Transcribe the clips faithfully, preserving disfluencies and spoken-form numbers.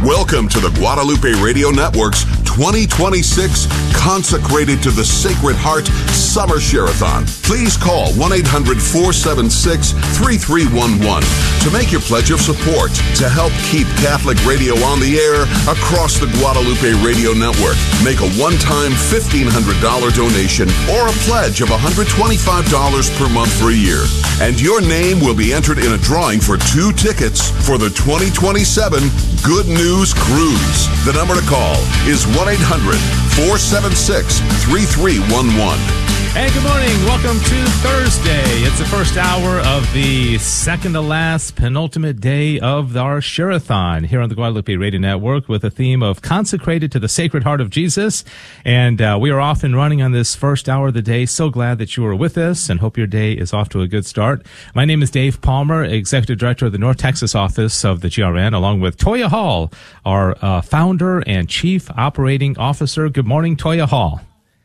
Welcome to the Guadalupe Radio Network's twenty twenty-six Consecrated to the Sacred Heart Summer Share-a-thon. Please call one eight hundred four seven six three three one one to make your pledge of support to help keep Catholic radio on the air across the Guadalupe Radio Network. Make a one-time fifteen hundred dollars donation or a pledge of one hundred twenty-five dollars per month for a year. And your name will be entered in a drawing for two tickets for the twenty twenty-seven Good News Cruise. The number to call is one eight hundred four seven six three three one one. Hey, good morning. Welcome to Thursday. It's the first hour of the second to last penultimate day of our Share-a-thon here on the Guadalupe Radio Network with a theme of Consecrated to the Sacred Heart of Jesus. And uh, we are off and running on this first hour of the day. So glad that you are with us and hope your day is off to a good start. My name is Dave Palmer, Executive Director of the North Texas office of the G R N, along with Toya Hall, our uh, founder and Chief Operating Officer. Good morning, Toya Hall.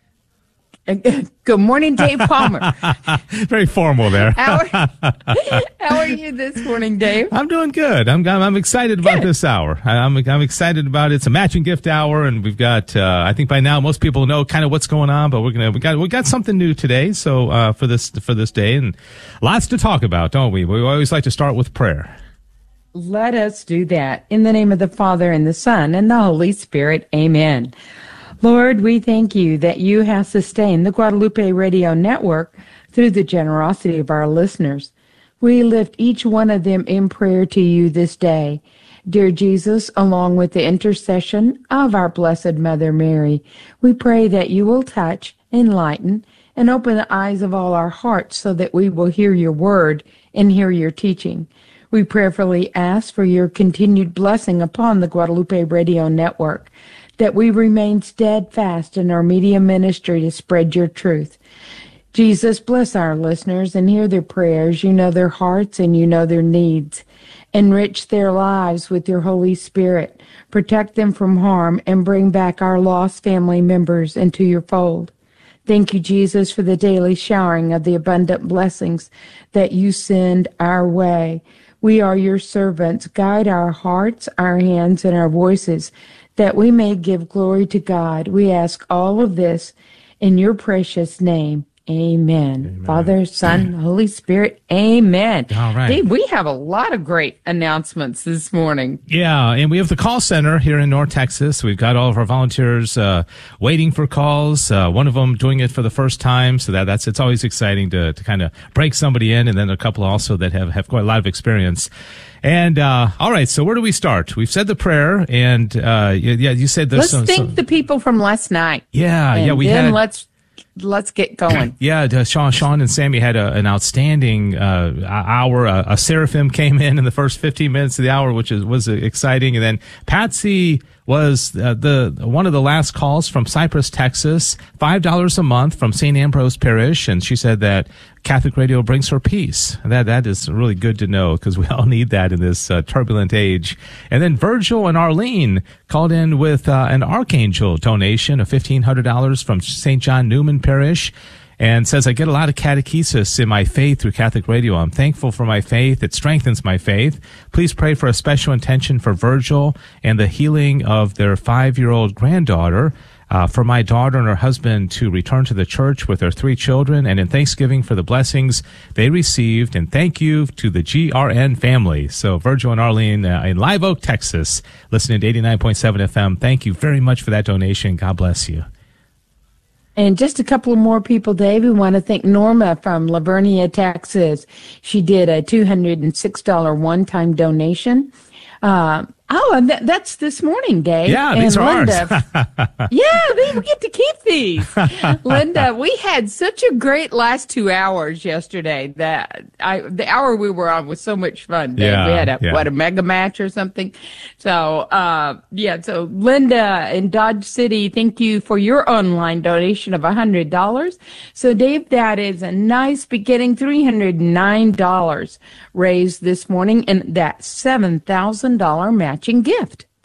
Good morning, Dave Palmer. Very formal there. How are, how are you this morning, Dave? I'm doing good. I'm I'm excited about good. This hour. I'm I'm excited about it. It's a matching gift hour, and we've got. Uh, I think by now most people know kind of what's going on, but we're gonna we got we got something new today. So uh, for this for this day, and lots to talk about, don't we? We always like to start with prayer. Let us do that in the name of the Father and the Son and the Holy Spirit. Amen. Lord, we thank you that you have sustained the Guadalupe Radio Network through the generosity of our listeners. We lift each one of them in prayer to you this day. Dear Jesus, along with the intercession of our Blessed Mother Mary, we pray that you will touch, enlighten, and open the eyes of all our hearts so that we will hear your word and hear your teaching. We prayerfully ask for your continued blessing upon the Guadalupe Radio Network, that we remain steadfast in our media ministry to spread your truth. Jesus, bless our listeners and hear their prayers. You know their hearts and you know their needs. Enrich their lives with your Holy Spirit. Protect them from harm and bring back our lost family members into your fold. Thank you, Jesus, for the daily showering of the abundant blessings that you send our way. We are your servants. Guide our hearts, our hands, and our voices, that we may give glory to God. We ask all of this in your precious name. Amen. Amen. Father, Son, Holy Spirit. Amen. All right. Dave, we have a lot of great announcements this morning. Yeah, and we have the call center here in North Texas. We've got all of our volunteers uh, waiting for calls. Uh, one of them doing it for the first time, so that that's it's always exciting to to kind of break somebody in, and then a couple also that have have quite a lot of experience. And uh all right, so where do we start? We've said the prayer, and uh yeah, you said there's let's some. Let's thank some, the people from last night. Yeah, and yeah, we then had. Let's let's get going. Yeah, uh, Sean, Sean and Sammy had a, an outstanding uh hour. Uh, a seraphim came in in the first fifteen minutes of the hour, which is was exciting, and then Patsy was uh, the one of the last calls from Cypress, Texas, five dollars a month from Saint Ambrose Parish, and she said that Catholic radio brings her peace. That that is really good to know, because we all need that in this uh, turbulent age. And then Virgil and Arlene called in with uh, an Archangel donation of fifteen hundred dollars from Saint John Newman Parish, and says, I get a lot of catechesis in my faith through Catholic radio. I'm thankful for my faith. It strengthens my faith. Please pray for a special intention for Virgil and the healing of their five-year-old granddaughter, uh, for my daughter and her husband to return to the church with their three children, and in thanksgiving for the blessings they received. And thank you to the G R N family. So Virgil and Arlene uh, in Live Oak, Texas, listening to eighty-nine point seven F M. Thank you very much for that donation. God bless you. And just a couple of more people, Dave. We want to thank Norma from Lavernia, Texas. She did a two hundred six dollars one-time donation. Uh, oh, and th- that's this morning, Dave. Yeah, and these are Linda, ours. yeah, we get to keep these. Linda, we had such a great last two hours yesterday that I, the hour we were on was so much fun, Dave. Yeah, we had a, yeah. what, a mega match or something. So, uh, yeah, so Linda in Dodge City, thank you for your online donation of one hundred dollars. So, Dave, that is a nice beginning, three hundred nine dollars raised this morning, and that seven thousand dollars matching gift.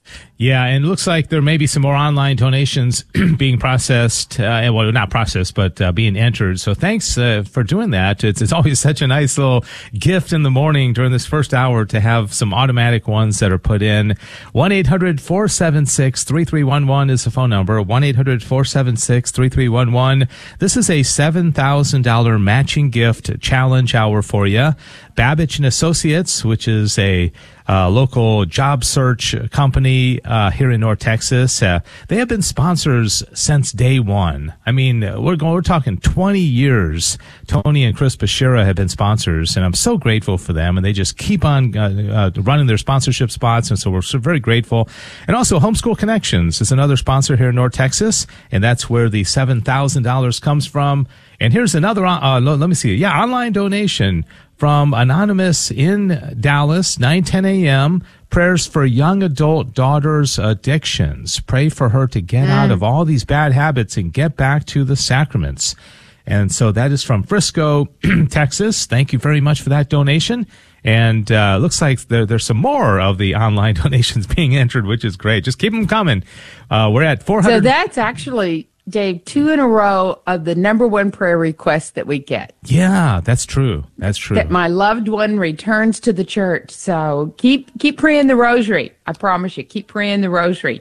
Yeah, and it looks like there may be some more online donations being processed, uh, well, not processed, but uh, being entered. So thanks uh, for doing that. It's, it's always such a nice little gift in the morning during this first hour to have some automatic ones that are put in. one eight hundred four seven six three three one one is the phone number, one eight hundred four seven six three three one one. This is a seven thousand dollars matching gift challenge hour for you. Babbage and Associates, which is a uh, local job search company uh, here in North Texas, uh, they have been sponsors since day one. I mean, we're going, we're talking twenty years. Tony and Chris Bashira have been sponsors, and I'm so grateful for them. And they just keep on uh, uh, running their sponsorship spots, and so we're so very grateful. And also, Homeschool Connections is another sponsor here in North Texas, and that's where the seven thousand dollars comes from. And here's another. Uh, let me see. Yeah, online donation from Anonymous in Dallas, nine ten a.m., prayers for young adult daughter's addictions. Pray for her to get mm. out of all these bad habits and get back to the sacraments. And so that is from Frisco, Texas. Thank you very much for that donation. And uh looks like there, there's some more of the online donations being entered, which is great. Just keep them coming. Uh We're at four hundred. So that's actually, Dave, two in a row of the number one prayer request that we get. Yeah, that's true. That's true. That my loved one returns to the church. So keep keep praying the rosary. I promise you, keep praying the rosary.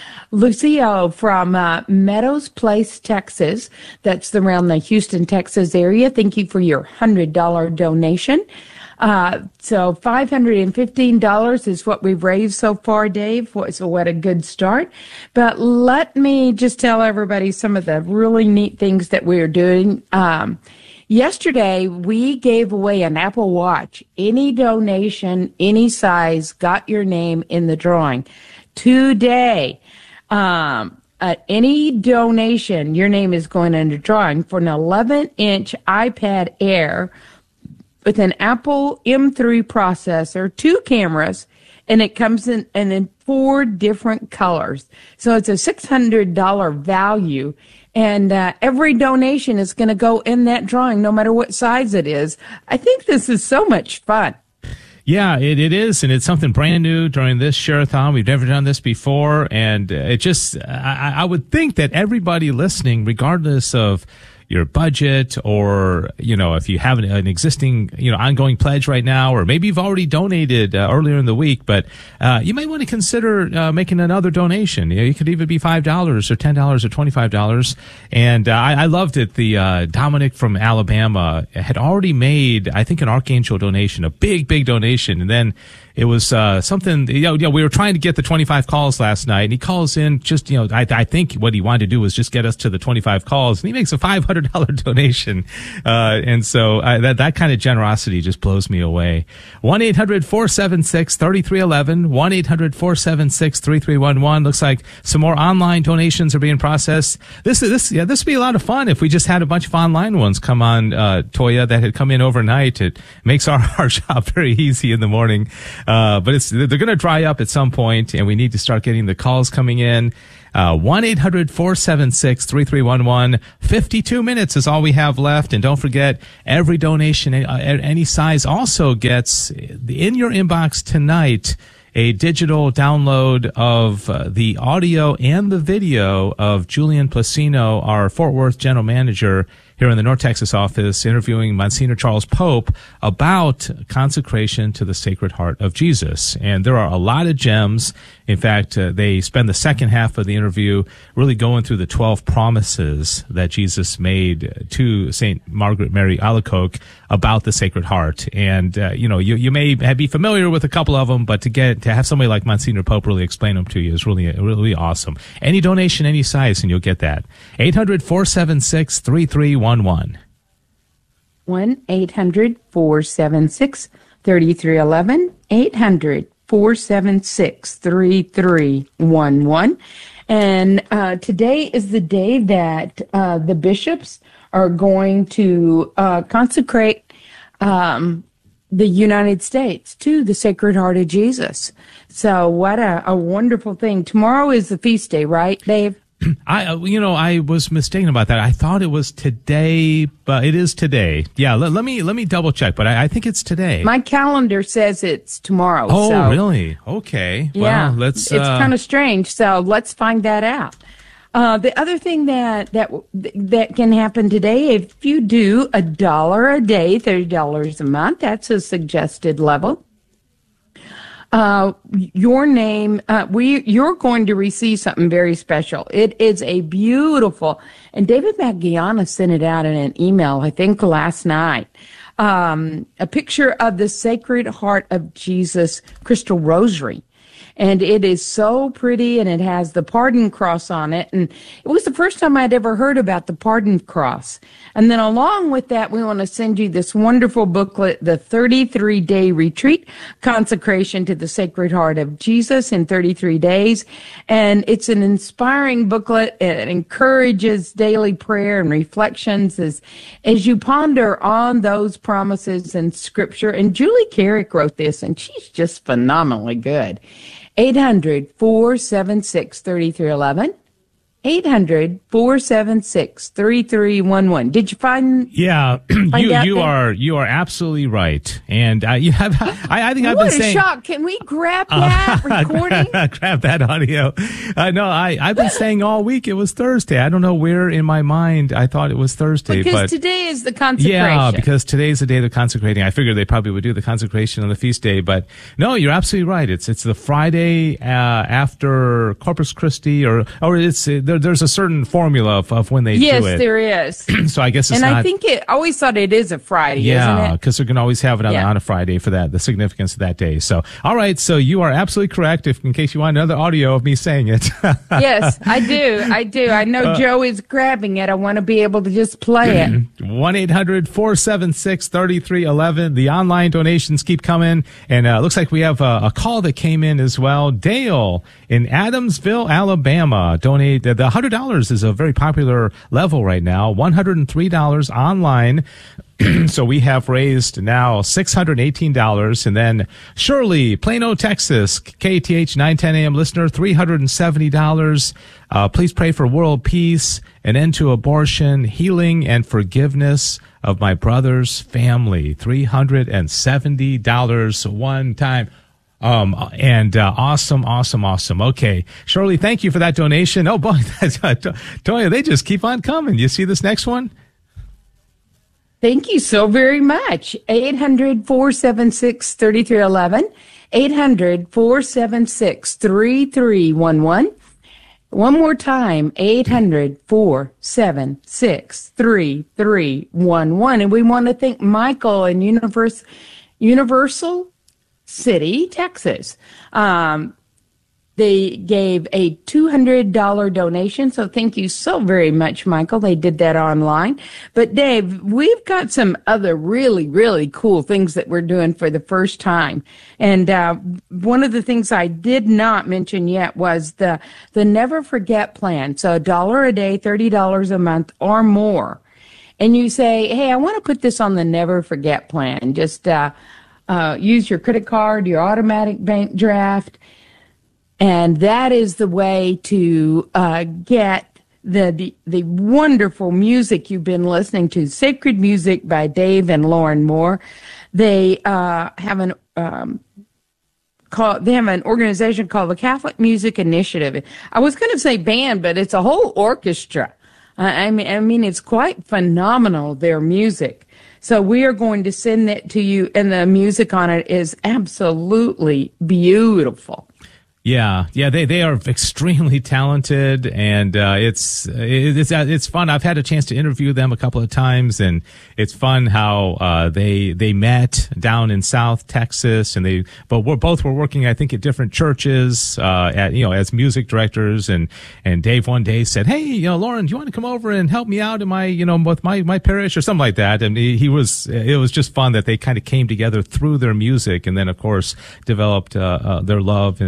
Lucio from uh, Meadows Place, Texas. That's around the Houston, Texas area. Thank you for your one hundred dollars donation. Uh, so five hundred fifteen dollars is what we've raised so far, Dave. So what a good start. But let me just tell everybody some of the really neat things that we're doing. Um, yesterday, we gave away an Apple Watch. Any donation, any size, got your name in the drawing. Today, um, Uh, any donation, your name is going in the drawing for an eleven inch iPad Air with an Apple M three processor, two cameras, and it comes in, and in four different colors. So it's a six hundred dollars value, and uh, every donation is going to go in that drawing, no matter what size it is. I think this is so much fun. Yeah, it, it is, and it's something brand new during this Share-a-thon. We've never done this before, and it just, I, I would think that everybody listening, regardless of your budget, or, you know, if you have an, an existing, you know, ongoing pledge right now, or maybe you've already donated uh, earlier in the week, but uh, you might want to consider uh, making another donation. You know, it could even be five dollars or ten dollars or twenty-five dollars. And uh, I, I loved it. The uh, Dominic from Alabama had already made, I think, an Archangel donation, a big, big donation. And then it was uh, something, you know, you know, we were trying to get the twenty-five calls last night, and he calls in just, you know, I, I think what he wanted to do was just get us to the twenty-five calls, and he makes a five hundred dollars donation. Uh, and so uh, that, that kind of generosity just blows me away. one eight hundred four seven six three three one one, one eight hundred four seven six three three one one. Looks like some more online donations are being processed. This is, this, yeah, this would be a lot of fun if we just had a bunch of online ones come on, uh, Toya, that had come in overnight. It makes our, our job very easy in the morning. Uh, but it's, they're going to dry up at some point, and we need to start getting the calls coming in. Uh, one eight hundred four seven six three three one one. fifty-two minutes is all we have left. And don't forget, every donation at any size also gets in your inbox tonight a digital download of uh, the audio and the video of Julian Placino, our Fort Worth general manager here in the North Texas office, interviewing Monsignor Charles Pope about consecration to the Sacred Heart of Jesus. And there are a lot of gems. In fact, uh, they spend the second half of the interview really going through the twelve promises that Jesus made to Saint Margaret Mary Alacoque about the Sacred Heart. And, uh, you know, you, you may be familiar with a couple of them, but to get, to have somebody like Monsignor Pope really explain them to you is really, really awesome. Any donation, any size, and you'll get that. eight hundred four seven six three three one one. one eight hundred four seven six three three one one. eight hundred four seven six three three one one. And uh, today is the day that uh, the bishops are going to uh, consecrate um, the United States to the Sacred Heart of Jesus. So what a, a wonderful thing. Tomorrow is the feast day, right, Dave? I, you know, I was mistaken about that. I thought it was today, but it is today. Yeah, let, let me let me double check, but I, I think it's today. My calendar says it's tomorrow. Oh, so. really? Okay. Yeah, well, let's. It's uh, kind of strange. So let's find that out. Uh, the other thing that that that can happen today, if you do a dollar a day, thirty dollars a month, that's a suggested level. Uh, your name, uh, we, you're going to receive something very special. It is a beautiful, and David Maggiana sent it out in an email, I think last night. Um, a picture of the Sacred Heart of Jesus crystal rosary. And it is so pretty, and it has the pardon cross on it. And it was the first time I'd ever heard about the pardon cross. And then along with that, we want to send you this wonderful booklet, the thirty-three day retreat, consecration to the Sacred Heart of Jesus in thirty-three days. And it's an inspiring booklet. It encourages daily prayer and reflections as, as you ponder on those promises in Scripture. And Julie Carrick wrote this, and she's just phenomenally good. eight hundred, four seven six, three three one one. eight hundred, four seven six, three three one one. Did you find? Yeah, find you you there? are you are absolutely right, and uh, you have. I, I think I've what been a saying. shock! Can we grab that uh, recording? grab that audio. Uh, no, I I've been saying all week it was Thursday. I don't know where in my mind I thought it was Thursday, Because but today is the consecration. yeah, because today's the day they're consecrating. I figured they probably would do the consecration on the feast day, but no, you're absolutely right. It's it's the Friday uh, after Corpus Christi, or or it's uh, there, there's a certain formula of, of when they yes, do it. there is. So I guess it's and not. I think it. I always thought it is a Friday. Yeah, isn't it? because they're going to always have it on, Yeah. on a Friday for that, the significance of that day. So, all right, so you are absolutely correct. If in case you want another audio of me saying it. Yes, I do. I do. I know Uh, Joe is grabbing it. I want to be able to just play it. one eight hundred, four seven six, three three one one. The online donations keep coming. And uh, looks like we have a, a call that came in as well. Dale in Adamsville, Alabama. Donate. The one hundred dollars is a very popular level right now. one hundred three dollars online. So we have raised now six hundred eighteen dollars. And then Shirley, Plano, Texas, K T H nine ten a.m. listener, three hundred seventy dollars. Uh, please pray for world peace, an end to abortion, healing, and forgiveness of my brother's family. three hundred seventy dollars one time. Um, and, uh, awesome, awesome, awesome. Okay. Shirley, thank you for that donation. Oh boy, that's, uh, Toya, they just keep on coming. You see this next one? Thank you so very much. eight hundred, four seven six, three three one one. eight hundred, four seven six, three three one one. One more time, eight hundred, four seven six, three three one one. And we want to thank Michael in Universe, Universal City, Texas. Um, They gave a two hundred dollars donation, so thank you so very much, Michael. They did that online. But, Dave, we've got some other really, really cool things that we're doing for the first time. And uh, one of the things I did not mention yet was the, the Never Forget plan. So a dollar a day, thirty dollars a month or more. And you say, hey, I want to put this on the Never Forget plan. Just uh, uh, use your credit card, your automatic bank draft. And that is the way to uh, get the, the the wonderful music you've been listening to, Sacred Music by Dave and Lauren Moore. They uh, have an um, call. They have an organization called the Catholic Music Initiative. I was going to say band, but it's a whole orchestra. Uh, I mean, I mean, it's quite phenomenal, their music. So we are going to send it to you, and the music on it is absolutely beautiful. Yeah, yeah, they they are extremely talented, and uh, it's it's it's fun. I've had a chance to interview them a couple of times, and it's fun how uh, they they met down in South Texas, and they but we're both were working, I think, at different churches, uh, at you know as music directors, and and Dave one day said, hey, you know, Lauren, do you want to come over and help me out in my you know with my my parish or something like that? And he, he was it was just fun that they kind of came together through their music, and then of course developed uh, uh, their love and. and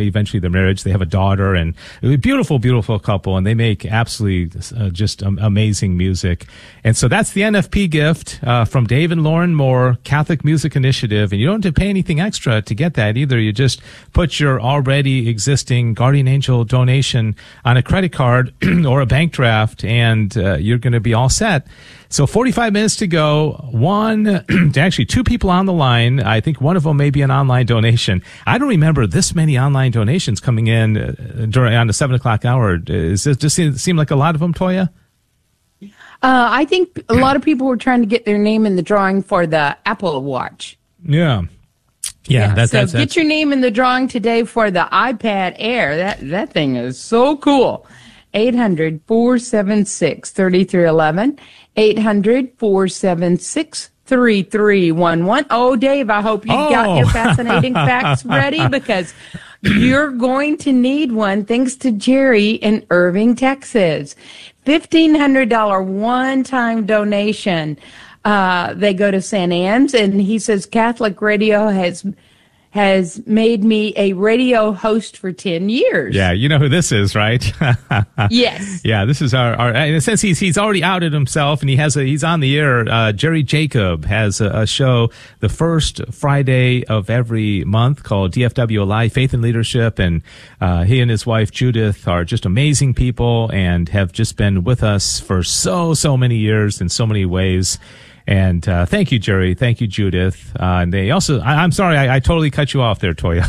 eventually their marriage. They have a daughter, and a beautiful, beautiful couple, and they make absolutely uh, just um, amazing music. And so that's the N F P gift uh, from Dave and Lauren Moore, Catholic Music Initiative. And you don't have to pay anything extra to get that either. You just put your already existing Guardian Angel donation on a credit card or a bank draft, and uh, you're going to be all set. So forty-five minutes to go. One, actually two people on the line. I think one of them may be an online donation. I don't remember this many online donations coming in uh, during on the seven o'clock hour. Does it just seem, seem like a lot of them, Toya? Uh, I think a lot of people were trying to get their name in the drawing for the Apple Watch. Yeah. Yeah, yeah that, so that's, get that's... your name in the drawing today for the iPad Air. That that thing is so cool. eight hundred, four seven six, three three one one. eight hundred, four seven six, three three one one. Oh, Dave, I hope you've oh. got your fascinating facts ready, because you're going to need one thanks to Jerry in Irving, Texas. fifteen hundred dollars one-time donation. Uh, they go to Saint Anne's, and he says Catholic radio has has made me a radio host for ten years. Yeah, you know who this is, right? Yes. Yeah, this is our, our, in a sense, he's, he's already outed himself, and he has a, he's on the air. Uh, Jerry Jacob has a, a show the first Friday of every month called D F W Alive, Faith and Leadership. And, uh, he and his wife Judith are just amazing people and have just been with us for so, so many years in so many ways. And uh, thank you, Jerry. Thank you, Judith. Uh, and they also, I, I'm sorry, I, I totally cut you off there, Toya.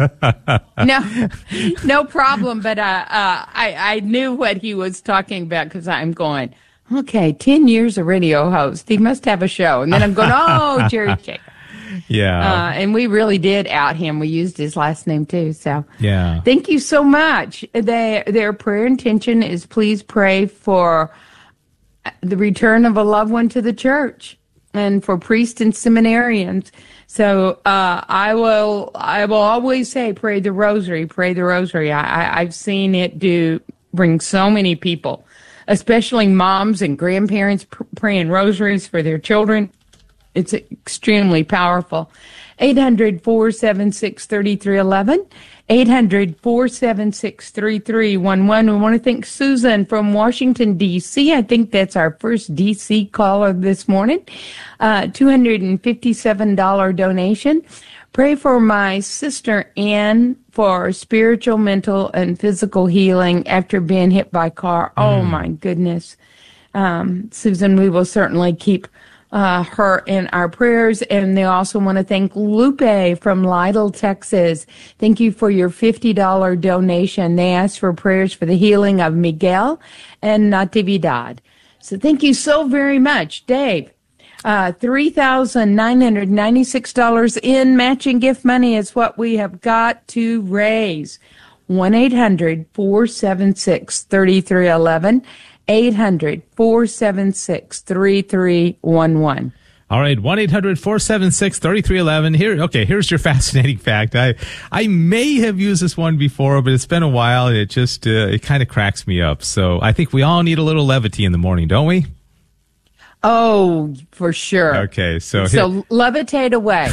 no, no problem. But uh, uh, I, I knew what he was talking about, because I'm going, okay, ten years a radio host. He must have a show. And then I'm going, oh, Jerry Jacob. Yeah. Uh, and we really did out him. We used his last name too. So yeah. Thank you so much. They, their prayer intention is please pray for the return of a loved one to the church, and for priests and seminarians. So uh, I will I will always say, pray the rosary, pray the rosary. I, I, I've seen it do bring so many people, especially moms and grandparents, pr- praying rosaries for their children. It's extremely powerful. eight hundred, four seven six, three three one one. eight hundred, four seven six, three three one one. We want to thank Susan from Washington, D C. I think that's our first D C caller this morning. Uh, two hundred fifty-seven dollars donation. Pray for my sister Ann for spiritual, mental, and physical healing after being hit by a car. Mm. Oh, my goodness. Um, Susan, we will certainly keep Uh, her in our prayers. And they also want to thank Lupe from Lytle, Texas. Thank you for your fifty dollars donation. They asked for prayers for the healing of Miguel and Natividad. So thank you so very much, Dave. Uh, three thousand nine hundred ninety-six dollars in matching gift money is what we have got to raise. one eight hundred, four seven six, three three one one. eight hundred, four seven six, three three one one. All right, one eight hundred, four seven six, three three one one. Here, okay, here's your fascinating fact. I I may have used this one before, but it's been a while, and it just, uh, it kind of cracks me up. So I think we all need a little levity in the morning, don't we? Oh, for sure. Okay, so here, so levitate away.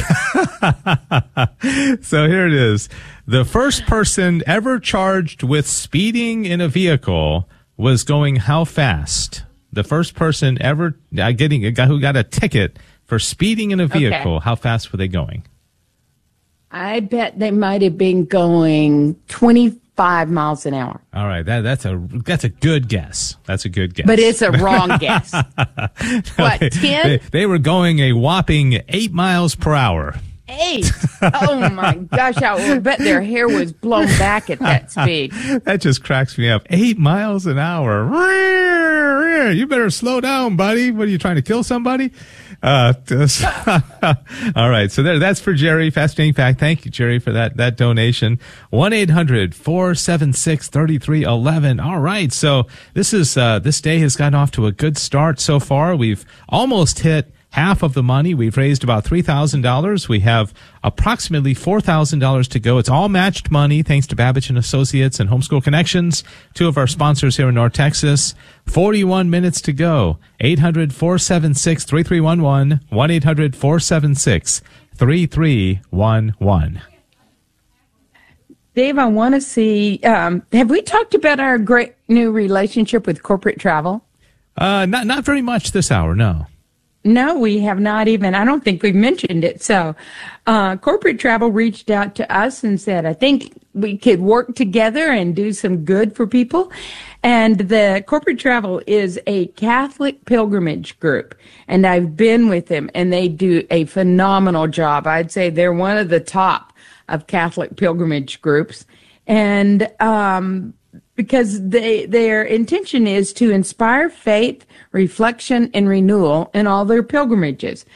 So here it is. The first person ever charged with speeding in a vehicle was going how fast? The first person ever uh, getting a guy who got a ticket for speeding in a vehicle, okay. How fast were they going? I bet they might have been going twenty-five miles an hour. All right, that that's a that's a good guess. That's a good guess. But it's a wrong guess. What, ten? They, they were going a whopping eight miles per hour. Eight. Oh my gosh, I bet their hair was blown back at that speed. That just cracks me up. Eight miles an hour. You better slow down, buddy. What are you trying to kill somebody? Uh, all right. So there, that's for Jerry. Fascinating fact. Thank you, Jerry, for that, that donation. one eight hundred, four seven six, three three one one. All right. So this is, uh, this day has gotten off to a good start so far. We've almost hit half of the money. We've raised about three thousand dollars. We have approximately four thousand dollars to go. It's all matched money thanks to Babbage and Associates and Homeschool Connections, two of our sponsors here in North Texas. forty-one minutes to go. eight hundred, four seven six, three three one one. one eight hundred, four seven six, three three one one. Dave, I want to see, um, have we talked about our great new relationship with corporate travel? Uh, not not very much this hour, no. No, we have not even, I don't think we've mentioned it. So uh, corporate travel reached out to us and said, I think we could work together and do some good for people. And the corporate travel is a Catholic pilgrimage group. And I've been with them, and they do a phenomenal job. I'd say they're one of the top of Catholic pilgrimage groups. And um because they, their intention is to inspire faith, reflection, and renewal in all their pilgrimages.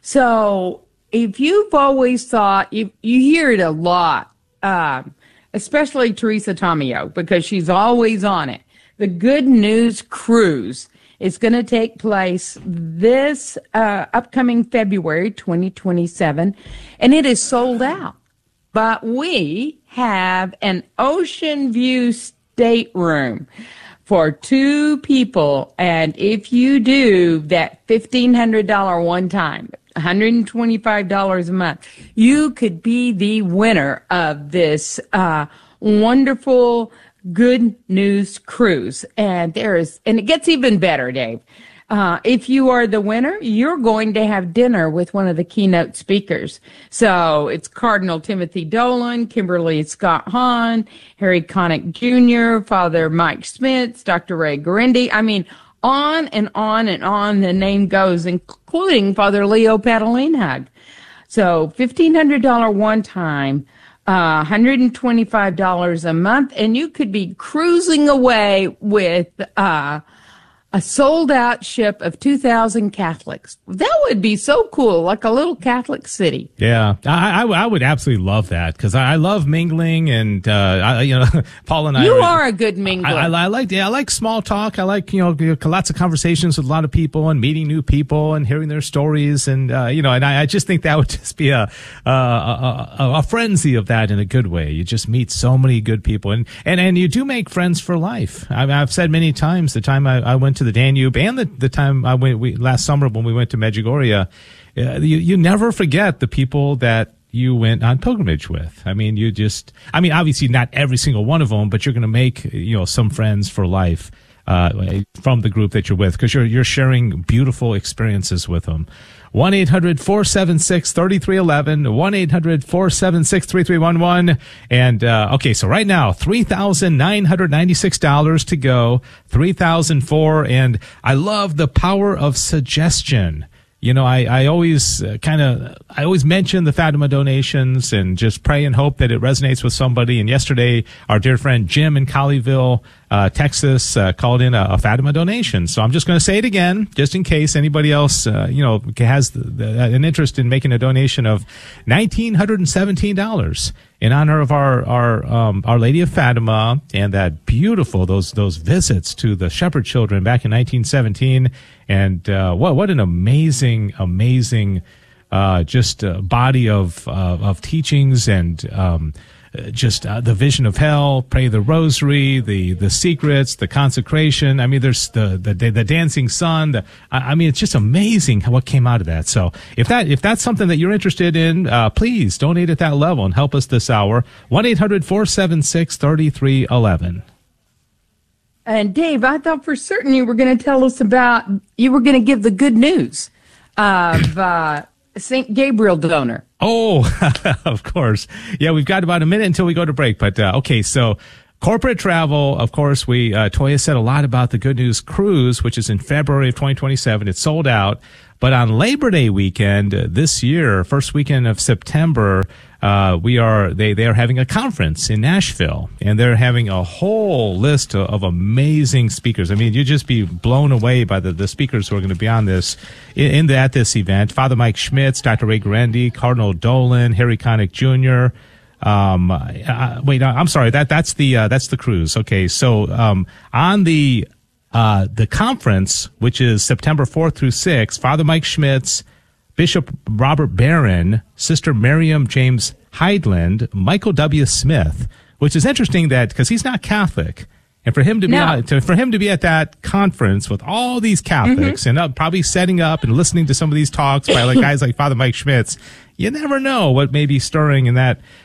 So if you've always thought, you, you hear it a lot, uh, especially Teresa Tomeo, because she's always on it. The Good News Cruise is going to take place this uh, upcoming February twenty twenty-seven, and it is sold out. But we have an ocean view stateroom for two people, and if you do that fifteen hundred dollars one time, one hundred twenty-five dollars a month, you could be the winner of this uh wonderful Good News Cruise. And there is, and it gets even better, Dave. Uh, if you are the winner, you're going to have dinner with one of the keynote speakers. So it's Cardinal Timothy Dolan, Kimberly Scott Hahn, Harry Connick Junior, Father Mike Schmitz, Doctor Ray Guarendi. I mean, on and on and on the name goes, including Father Leo Patalinhag. So fifteen hundred dollars one time, uh, one hundred twenty-five dollars a month, and you could be cruising away with, uh, a sold-out ship of two thousand Catholics. That would be so cool, like a little Catholic city. Yeah, I, I, I would absolutely love that, because I, I love mingling, and uh, I, you know, Paul and I. You are, are a good mingler. I, I, I like, yeah, I like small talk. I like, you know, lots of conversations with a lot of people, and meeting new people, and hearing their stories, and uh, you know, and I, I just think that would just be a, a, a a frenzy of that in a good way. You just meet so many good people, and and and you do make friends for life. I, I've said many times, the time I, I went to the Danube, and the, the time I went we, last summer when we went to Medjugorje, uh, you, you never forget the people that you went on pilgrimage with. I mean, you just, I mean, obviously not every single one of them, but you're going to make, you know, some friends for life uh, from the group that you're with, because you're you're sharing beautiful experiences with them. one eight hundred four seven six three three one one, one eight hundred four seven six three three one one. And, uh, okay, so right now, three thousand nine hundred ninety-six dollars to go, three thousand four, and I love the power of suggestion. You know, I, I always uh, kind of, I always mention the Fatima donations and just pray and hope that it resonates with somebody. And yesterday, our dear friend Jim in Colleyville, uh, Texas, uh, called in a, a Fatima donation. So I'm just going to say it again, just in case anybody else, uh, you know, has the, the, an interest in making a donation of one thousand nine hundred seventeen dollars in honor of our, our, um, Our Lady of Fatima, and that beautiful, those, those visits to the shepherd children back in nineteen seventeen. And, uh, what, what an amazing, amazing, uh, just, uh, body of, uh, of teachings, and, um, just uh, the vision of hell, pray the rosary, the the secrets, the consecration. I mean, there's the the the dancing sun. The, I, I mean, it's just amazing how what came out of that. So if that if that's something that you're interested in, uh, please donate at that level and help us this hour. one eight hundred four seven six three three one one. And Dave, I thought for certain you were going to tell us about, you were going to give the good news of uh, Saint Gabriel donor. Oh, of course. Yeah, we've got about a minute until we go to break. But, uh, okay, so corporate travel, of course, we, uh, Toya said a lot about the Good News Cruise, which is in February of twenty twenty-seven. It's sold out. But on Labor Day weekend uh, this year, first weekend of September, uh, we are, they, they are having a conference in Nashville, and they're having a whole list of, of amazing speakers. I mean, you'd just be blown away by the, the speakers who are going to be on this, in, in the, at this event. Father Mike Schmitz, Doctor Ray Guarendi, Cardinal Dolan, Harry Connick Junior Um, uh, wait, I'm sorry, that, that's the, uh, that's the cruise. Okay. So, um, on the, uh, the conference, which is September fourth through sixth, Father Mike Schmitz, Bishop Robert Barron, Sister Miriam James Heidland, Michael W. Smith, which is interesting that, because he's not Catholic, and for him to be no. on, to, for him to be at that conference with all these Catholics, mm-hmm. and uh, probably setting up and listening to some of these talks by like guys like Father Mike Schmitz, you never know what may be stirring in that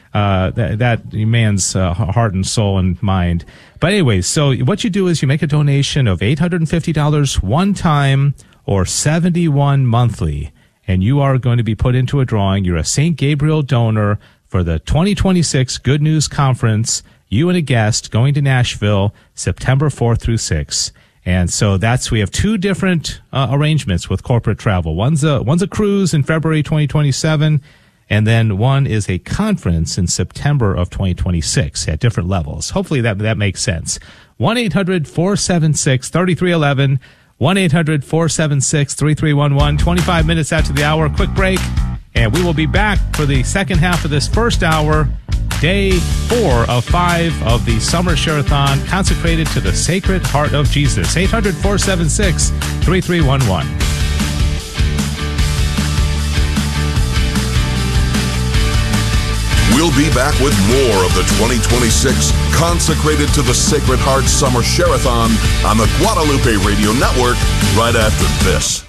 uh, that, that man's uh, heart and soul and mind. But anyways, so what you do is you make a donation of eight hundred fifty dollars one time or seventy-one monthly, and you are going to be put into a drawing. You're a Saint Gabriel donor for the twenty twenty-six Good News Conference, you and a guest going to Nashville September fourth through sixth. And so that's, we have two different uh, arrangements with corporate travel. One's a, one's a cruise in February twenty twenty-seven, and then one is a conference in September of twenty twenty-six at different levels. Hopefully that, that makes sense. one eight hundred four seven six three three one one, one eight hundred four seven six three three one one. twenty-five minutes after the hour, quick break, and we will be back for the second half of this first hour, day four of five of the Summer Share-a-thon consecrated to the Sacred Heart of Jesus. eight hundred four seven six three three one one. We'll be back with more of the twenty twenty-six Consecrated to the Sacred Heart Summer Share-a-thon on the Guadalupe Radio Network right after this.